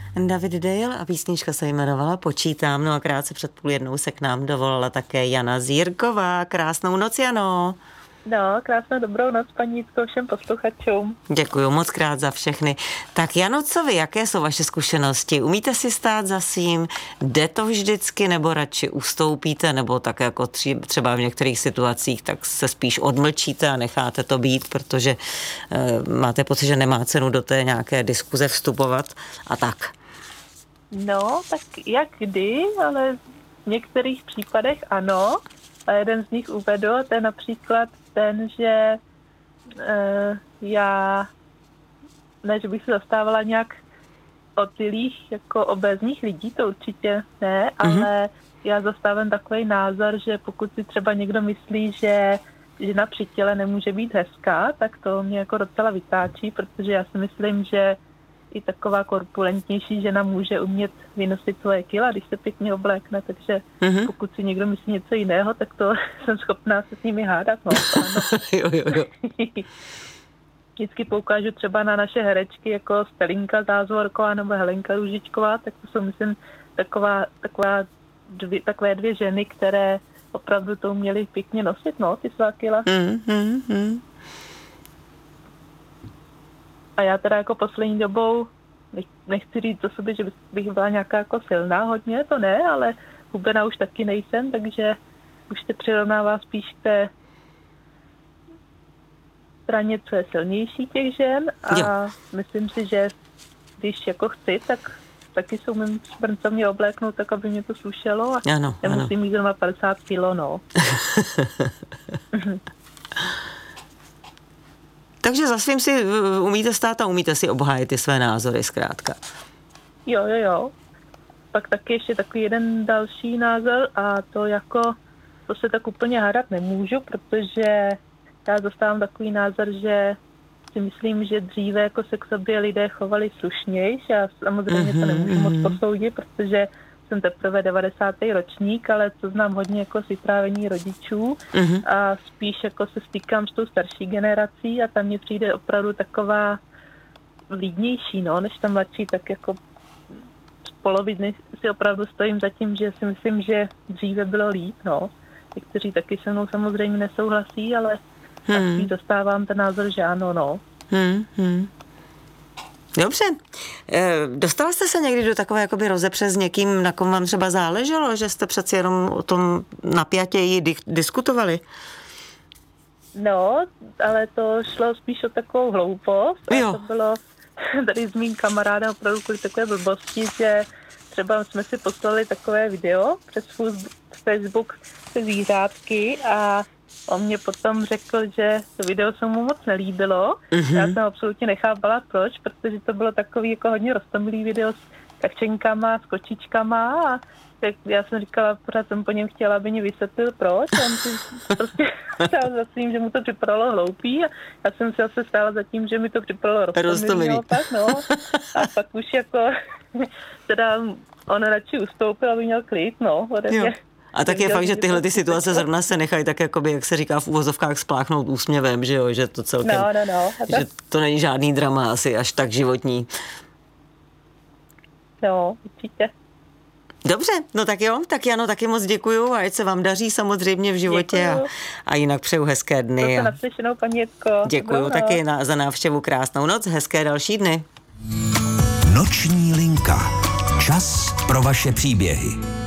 David Dale a písnička se jmenovala Počítám. No a krátce před 12:30 se k nám dovolala také Jana Zírková. Krásnou noc, Jano. No, krásnou dobrou noc, paní Jitko, všem posluchačům. Děkuju moc krát za všechny. Tak Jano, co vy, jaké jsou vaše zkušenosti? Umíte si stát za svým? Jde to vždycky, nebo radši ustoupíte, nebo tak jako třeba v některých situacích, tak se spíš odmlčíte a necháte to být, protože máte pocit, že nemá cenu do té nějaké diskuze vstupovat a tak? No, tak jak kdy, ale v některých případech ano. A jeden z nich uvedl, to je například ten, že já, ne, že bych se zastávala nějak otilých jako obézních lidí, to určitě ne, ale já zastávám takový názor, že pokud si třeba někdo myslí, že žena při těle nemůže být hezká, tak to mě jako docela vytáčí, protože já si myslím, že i taková korpulentnější žena může umět vynosit svoje kila, když se pěkně oblékne, takže pokud si někdo myslí něco jiného, tak to jsem schopná se s nimi hádat. No. jo. Vždycky poukážu třeba na naše herečky, jako Stelinka Zázvorková nebo Helenka Růžičková, tak to jsou, myslím, takové dvě ženy, které opravdu to uměly pěkně nosit, no, ty svá kila. A já teda jako poslední dobou, nechci říct o sobě, že bych byla nějaká jako silná hodně, to ne, ale hubená už taky nejsem, takže už se přirovnává spíš k té straně, co je silnější těch žen a myslím si, že když jako chci, tak taky se umím sprncovně obléknout tak, aby mě to slušelo a nemusím mít zrovna 50 kilo, no. Takže za svým si umíte stát a umíte si obhájit ty své názory zkrátka. Jo. Pak taky ještě takový jeden další názor a to se tak úplně hádat nemůžu, protože já zastávám takový názor, že si myslím, že dříve jako se k sobě lidé chovali slušnější. Já samozřejmě to nemůžu moc posoudit, protože jsem teprve 90. ročník, ale to znám hodně jako z vyprávění rodičů a spíš jako se stýkám s tou starší generací a tam mně přijde opravdu taková vlídnější, no, než ta mladší, tak jako z poloviny si opravdu stojím za tím, že si myslím, že dříve bylo líp, no. Někteří taky se mnou samozřejmě nesouhlasí, ale taky zastávám ten názor, že ano, no. Dobře. Dostala jste se někdy do takové jakoby rozepře s někým, na kom vám třeba záleželo, že jste přeci jenom o tom napjatěji diskutovali? No, ale to šlo spíš o takovou hloupost. A to bylo tady s mým kamarádem opravdu kvůli takové blbosti, že třeba jsme si poslali takové video přes Facebook se zvířátky a on mě potom řekl, že to video se mu moc nelíbilo. Já jsem absolutně nechápala proč, protože to bylo takový jako hodně roztomilý video s kachčenkama, s kočičkama a tak já jsem říkala, pořád jsem po něm chtěla, aby mě vysvětlil proč. A on si prostě stál za tím, že mu to připadalo hloupý a já jsem si zase stála za tím, že mi to připadalo roztomilý. A pak už jako teda on radši ustoupil, aby měl klid, no. A tak je fakt, že tyhle ty situace zrovna se nechají tak jakoby, jak se říká v uvozovkách, spláchnout úsměvem, že jo, že to celkem, že to není žádný drama asi až tak životní. No, určitě. Dobře, no tak jo, tak Jano, taky moc děkuju a ať se vám daří samozřejmě v životě a jinak přeju hezké dny. To se naslyšenou, paní Jitko. Děkuju taky za návštěvu, krásnou noc, hezké další dny. Noční linka. Čas pro vaše příběhy.